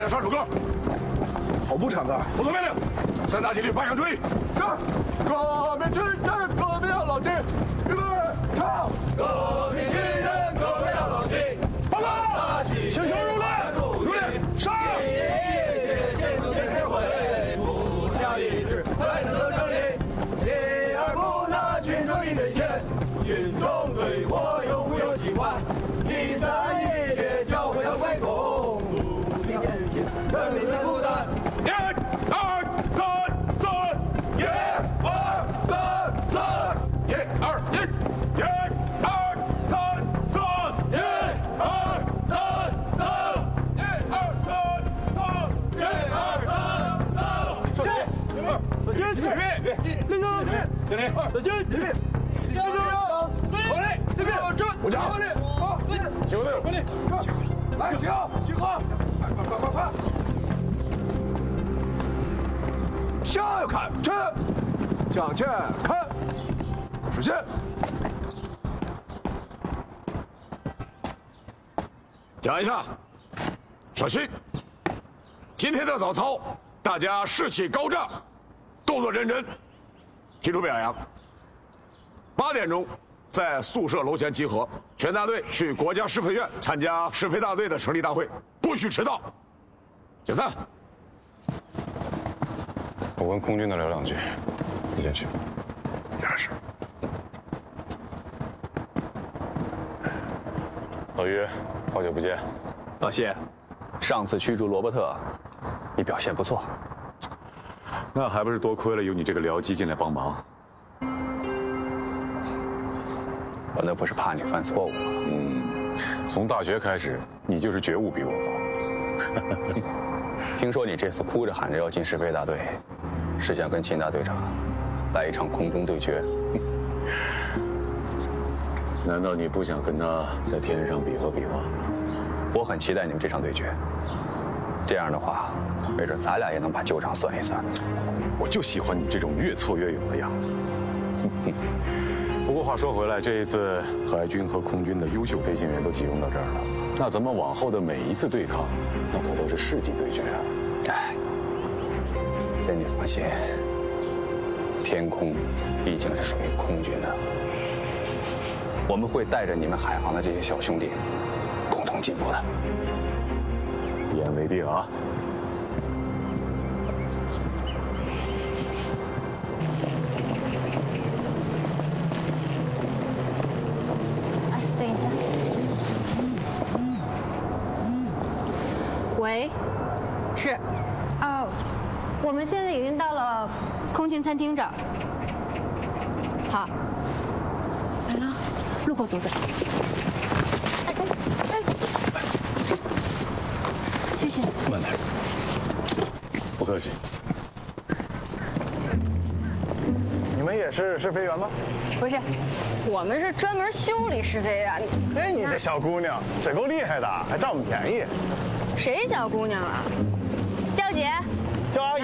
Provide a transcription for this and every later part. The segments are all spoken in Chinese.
上首歌。 我不唱歌。 服从命令，三大纪律八项注意。 是。革命军人，革命要牢记。预备，唱。 革命军人，革命要牢记。 报告。请求入列。入列。上。 先不天会，不了一致，才能得胜利。第二步，拿群众一面前，群众对我有没有喜欢？第三，一切教会要归公，努力前行，人民的负担。 1、2、3、4，1、2、3、4，1、2、1、1、2、3、4，1、2、3、4，1、2、3、4，1、2、3、4。上前，准备，立正，敬礼，再见，立正，回来，这边，我讲，好，集合队伍，来，集合，快！向右看齐，向前看，视线。讲一下，稍息。今天的早操，大家士气高涨，动作认真，记住表扬。8点钟在宿舍楼前集合，全大队去国家师范院参加师范大队的成立大会，不许迟到。解散。 我跟空军的聊两句，你先去。 也是。 老于，好久不见。 老谢，上次驱逐罗伯特，你表现不错。 那还不是多亏了有你这个僚机进来帮忙。 我那不是怕你犯错误吗？ 从大学开始，你就是觉悟比我高。 听说你这次哭着喊着要进师飞大队，是想跟秦大队长来一场空中对决？ 难道你不想跟他在天上比划比划？ 我很期待你们这场对决。这样的话，没准咱俩也能把旧账算一算。 我就喜欢你这种越挫越勇的样子。不过话说回来，这一次海军和空军的优秀飞行员都集中到这儿了，那咱们往后的每一次对抗，那可都是世纪对决啊！ 哎，这你放心，天空毕竟是属于空军的，我们会带着你们海航的这些小兄弟，共同进步的。 一言为定啊！ 等一下。喂，是，我们现在已经到了空勤餐厅这儿。好，来了，路口左转。谢谢。 慢点，不客气。 你们也是试飞员吗？ 不是，我们是专门修理试飞员。 哎，你这小姑娘嘴够厉害的，还占我们便宜。 谁小姑娘啊？叫姐， 叫阿姨。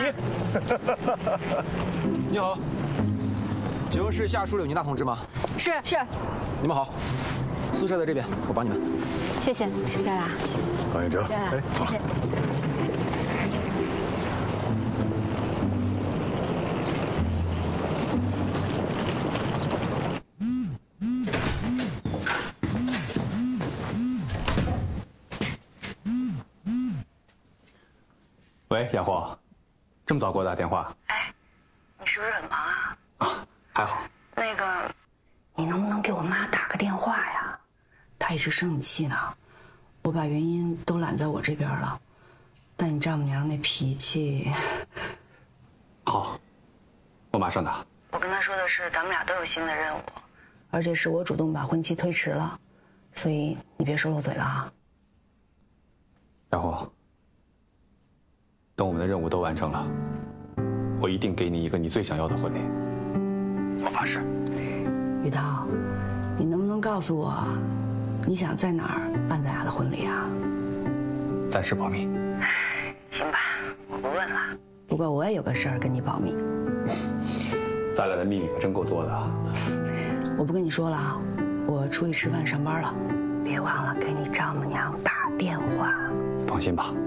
你好，请问是夏淑柳妮娜同志吗？ 是。 你们好，宿舍在这边，我帮你们。 谢谢，时间了。 高彦哲， 谢谢。 喂，杨货，这么早给我打电话？ 哎，你是不是很忙啊？ 还好。 那个，你能不能给我妈打个电话呀？她一直生你气呢，我把原因都揽在我这边了，但你丈母娘那脾气…… 好，我马上打。 我跟她说的是，咱们俩都有新的任务，而且是我主动把婚期推迟了，所以你别说漏嘴了啊。 杨货。等我们的任务都完成了，我一定给你一个你最想要的婚礼。我发誓。 于涛，你能不能告诉我，你想在哪儿办咱俩的婚礼啊？ 暂时保密。 行吧，我不问了。不过我也有个事儿跟你保密。 咱俩的秘密可真够多的。 我不跟你说了啊，我出去吃饭上班了，别忘了给你丈母娘打电话。 放心吧。